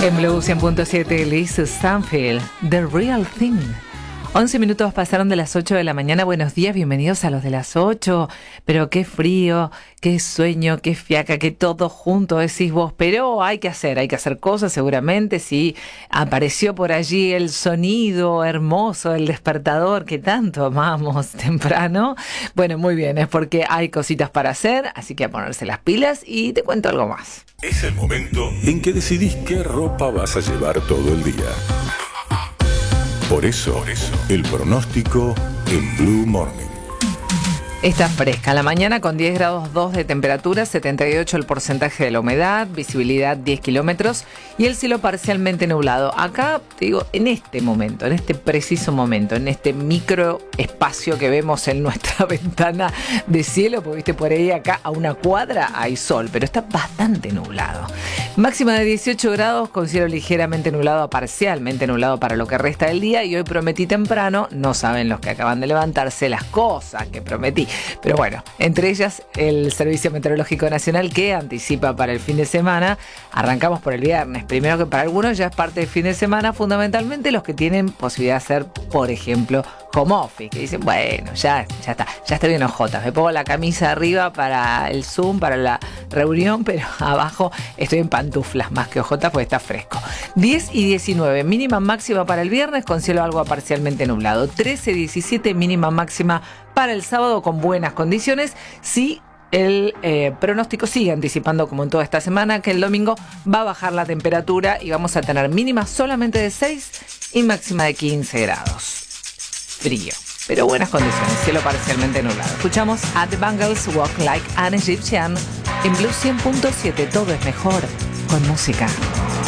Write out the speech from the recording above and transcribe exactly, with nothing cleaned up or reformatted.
En Blue cien punto siete, Lisa Stanfield, The Real Thing. once minutos pasaron de las ocho de la mañana. Buenos días, bienvenidos a los de las ocho. Pero qué frío, qué sueño, qué fiaca, que todo junto decís vos. Pero hay que hacer, hay que hacer cosas seguramente. Sí, apareció por allí el sonido hermoso, el despertador que tanto amamos temprano. Bueno, muy bien, es porque hay cositas para hacer, así que a ponerse las pilas y te cuento algo más. Es el momento en que decidís qué ropa vas a llevar todo el día. Por eso, Por eso, el pronóstico en Blue Morning. Está fresca la mañana con diez grados dos de temperatura, setenta y ocho el porcentaje de la humedad, visibilidad diez kilómetros y el cielo parcialmente nublado. Acá, te digo, en este momento, en este preciso momento, en este micro espacio que vemos en nuestra ventana de cielo, porque viste por ahí acá a una cuadra hay sol, pero está bastante nublado. Máxima de dieciocho grados con cielo ligeramente nublado a parcialmente nublado para lo que resta del día y hoy prometí temprano, no saben los que acaban de levantarse las cosas que prometí. Pero bueno, entre ellas el Servicio Meteorológico Nacional que anticipa para el fin de semana. Arrancamos por el viernes. Primero que para algunos ya es parte del fin de semana, fundamentalmente los que tienen posibilidad de hacer, por ejemplo, home office, que dicen, bueno, ya, ya está, ya estoy bien ojotas. Me pongo la camisa arriba para el Zoom, para la reunión, pero abajo estoy en pantuflas más que ojotas porque está fresco. diez y diecinueve, mínima máxima para el viernes con cielo algo parcialmente nublado. trece, diecisiete, mínima máxima para el sábado con buenas condiciones. Sí, el eh, pronóstico sigue anticipando, como en toda esta semana, que el domingo va a bajar la temperatura y vamos a tener mínima solamente de seis y máxima de quince grados. Frío, pero buenas condiciones, cielo parcialmente nublado. Escuchamos a The Bangles, Walk Like an Egyptian. En Blue cien punto siete todo es mejor con música.